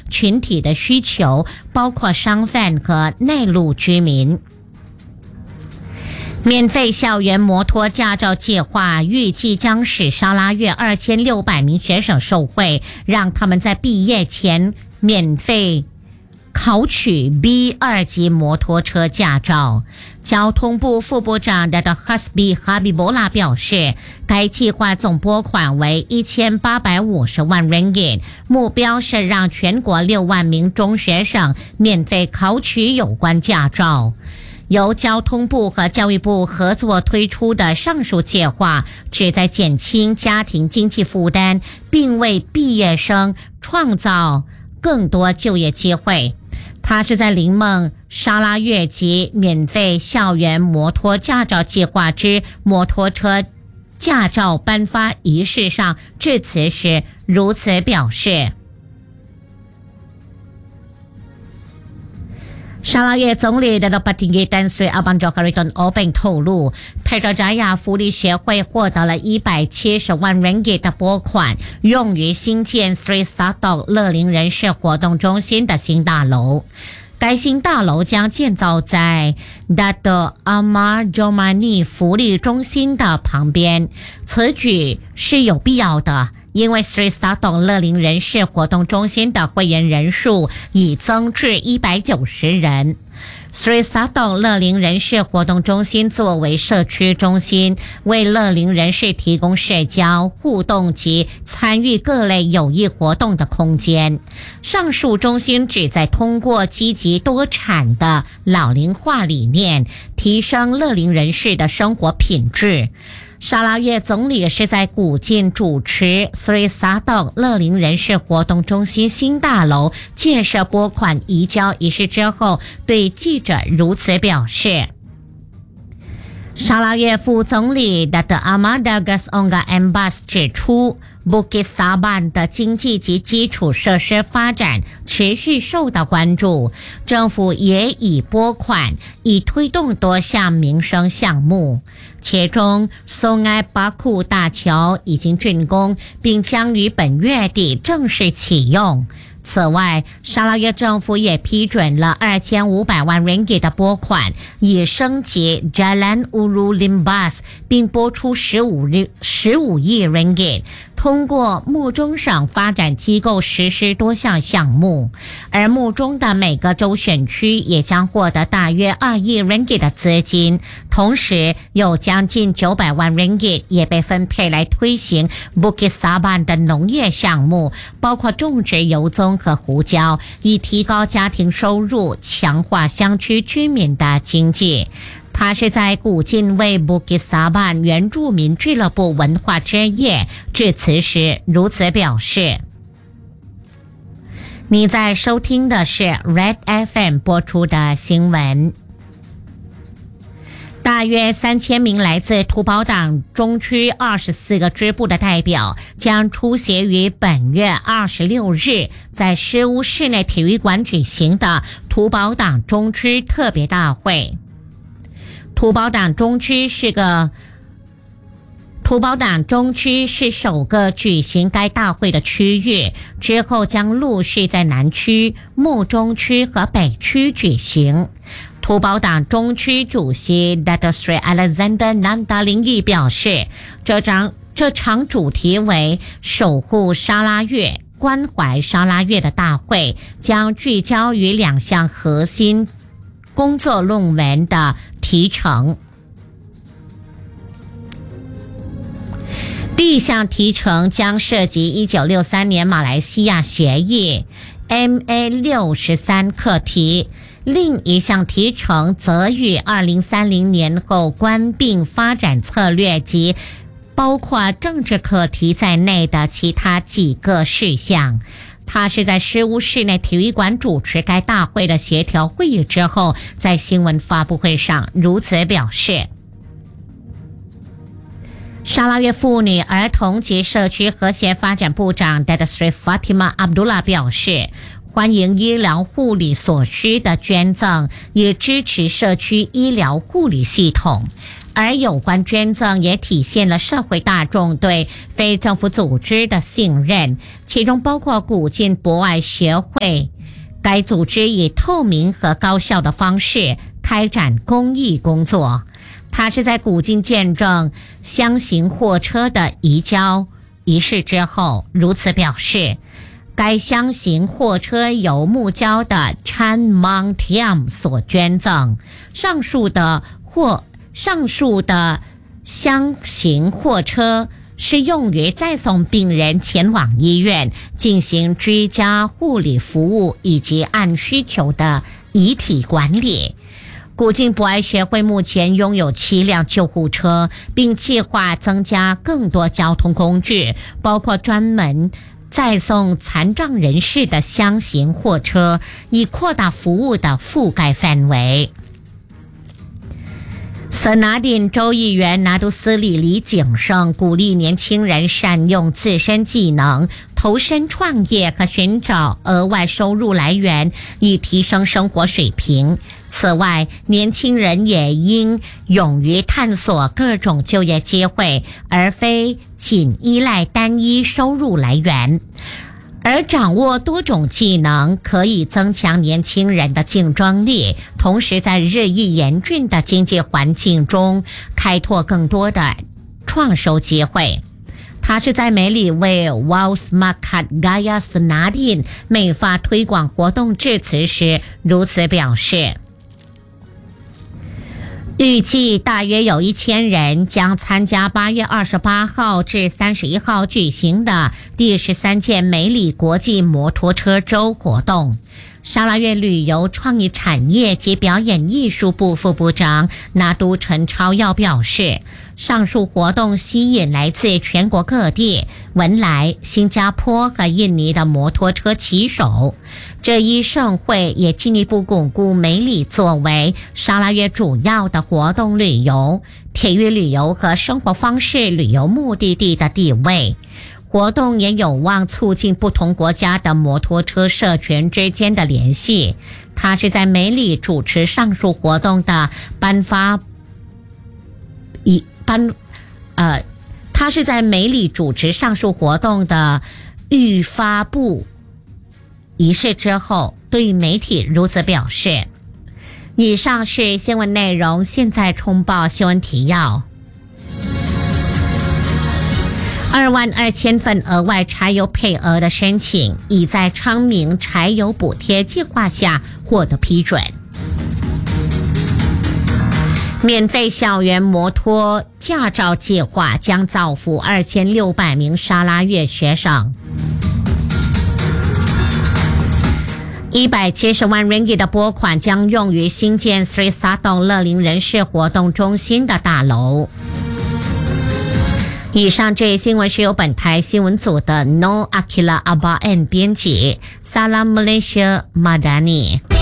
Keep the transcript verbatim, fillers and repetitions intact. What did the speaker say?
群体的需求，包括商贩和内陆居民。免费校园摩托驾照计划预计将使沙拉越二千六百名学生受惠，让他们在毕业前免费考取 B 二 级摩托车驾照。交通部副部长 Dato Hasbi Habibullah 表示，该计划总拨款为一千八百五十万 ringgit， 目标是让全国六万名中学生免费考取有关驾照。由交通部和教育部合作推出的上述计划，旨在减轻家庭经济负担，并为毕业生创造更多就业机会。他是在林梦沙拉越及免费校园摩托驾照计划之摩托车驾照颁发仪式上致辞时如此表示。沙拉越总理的巴丁吉丹瑞阿班佐卡瑞顿欧本透露，佩卓扎亚福利协会获得了一百七十万 ringgit 的拨款，用于新建 Sri Satok 乐龄人士活动中心的新大楼。该新大楼将建造在 Dato Amar Jomani 福利中心的旁边，此举是有必要的。因为 Sri Satok 乐龄人士活动中心的会员人数已增至一百九十人。Sri Satok 乐龄人士活动中心作为社区中心，为乐龄人士提供社交互动及参与各类有益活动的空间。上述中心旨在通过积极多产的老龄化理念，提升乐龄人士的生活品质。沙拉越总理是在古晋主持 Sri Satok 乐龄人士活动中心新大楼建设拨款移交仪式之后，对记者如此表示。沙拉越副总理 Dato Ahmad Dagas Onga Embas 指出， Bukit Saban 的经济及基础设施发展持续受到关注，政府也已拨款以推动多项民生项目，其中松埃巴库大桥已经竣工，并将于本月底正式启用。此外，沙拉越政府也批准了二千五百万 ringgit 的拨款，以升级 Jalan Ulu Limbas， 并拨出十五亿亿 ringgit， 通过木中省发展机构实施多项项目，而木中的每个州选区也将获得大约二亿 ringgit 的资金，同时有将近九百万 ringgit 也被分配来推行 Bukit Saban 的农业项目，包括种植油棕和胡椒，以提高家庭收入，强化乡区居民的经济。他是在古晋为 Bukit Saban 原住民俱乐部文化之夜致辞时如此表示。你在收听的是 Red F M 播出的新闻。大约三千名来自土保党中区二十四个支部的代表将出席于本月二十六日在诗屋室内体育馆举行的土保党中区特别大会。土保党中区是个土保党中区是首个举行该大会的区域，之后将陆续在南区、木中区和北区举行。土保党中区主席 Dato Sri Alexander Nandalingi 表示，这场这场主题为守护沙拉越、关怀沙拉越的大会将聚焦于两项核心工作论文的提成。第一项提成将涉及一九六三年马来西亚协议 M A 六十三 课题，另一项提成则与二零三零年后官并发展策略及包括政治课题在内的其他几个事项。他是在诗屋室内体育馆主持该大会的协调会议之后，在新闻发布会上如此表示。沙拉越妇女、儿童及社区和谐发展部长 Dato Sri Fatimah Abdullah 表示，欢迎医疗护理所需的捐赠，也支持社区医疗护理系统。 而有关捐赠也体现了社会大众对非政府组织的信任，其中包括古晋博爱协会。该组织以透明和高效的方式开展公益工作。他是在古晋见证箱型货车的移交仪式之后如此表示，该箱型货车由木交的 Chan Mang Thiam 所捐赠。上述的货上述的箱型货车是用于载送病人前往医院进行居家护理服务以及按需求的遗体管理。古晋博爱协会目前拥有七辆救护车，并计划增加更多交通工具，包括专门载送残障人士的箱型货车，以扩大服务的覆盖范围。瑟拿丁州议员拿督斯里李景胜鼓励年轻人善用自身技能，投身创业和寻找额外收入来源，以提升生活水平。此外，年轻人也应勇于探索各种就业机会，而非仅依赖单一收入来源。而掌握多种技能可以增强年轻人的竞争力，同时在日益严峻的经济环境中开拓更多的创收机会。他是在梅里为 Walsmakat Gaya Senadin 美发推广活动致辞时如此表示。预计大约有一千人将参加八月二十八号至三十一号举行的第十三届梅里国际摩托车周活动。沙拉越旅游创意产业及表演艺术部副部长拿督陈超耀表示，上述活动吸引来自全国各地、文莱、新加坡和印尼的摩托车骑手。这一盛会也进一步巩固梅里作为沙拉越主要的活动旅游、体育旅游和生活方式旅游目的地的地位。活动也有望促进不同国家的摩托车社群之间的联系。他是在梅里主持上述活动的颁发一颁呃，他是在梅里主持上述活动的预发布仪式之后，对媒体如此表示。以上是新闻内容，现在冲报新闻提要。二万二千份额外柴油配额的申请已在昌明柴油补贴计划下获得批准。免费校园摩托驾照计划将造福二千六百名沙拉越学生。一百七十万 ringgit 的拨款将用于新建 Sri Satong 乐龄人士活动中心的大楼。以上这一新闻是由本台新闻组的 No Akila Abaan 编辑 Salam Malaysia Madani。